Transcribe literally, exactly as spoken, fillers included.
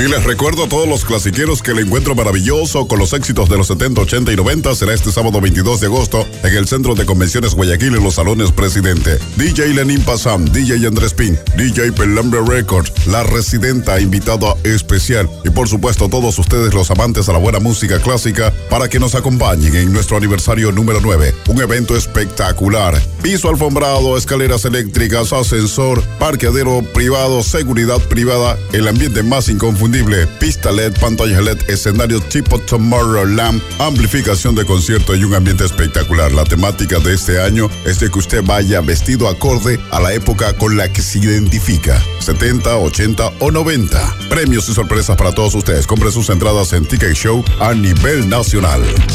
Y les recuerdo a todos los clasiqueros que el encuentro maravilloso con los éxitos de los setenta, ochenta y noventa será este sábado veintidós de agosto en el Centro de Convenciones Guayaquil en los Salones Presidente. D J Lenin Pasam, D J Andrés Pin, D J Pelambre Records, La Residenta, invitado especial y por supuesto todos ustedes los amantes a la buena música clásica para que nos acompañen en nuestro aniversario número nueve. Un evento espectacular. Piso alfombrado, escaleras eléctricas, ascensor, parqueadero privado, seguridad privada, el ambiente más inconfundible, pista L E D, pantalla L E D, escenario tipo Tomorrowland, amplificación de concierto y un ambiente espectacular. La temática de este año es de que usted vaya vestido acorde a la época con la que se identifica, setenta, ochenta o noventa. Premios y sorpresas para todos ustedes. Compre sus entradas en Ticket Show a nivel nacional.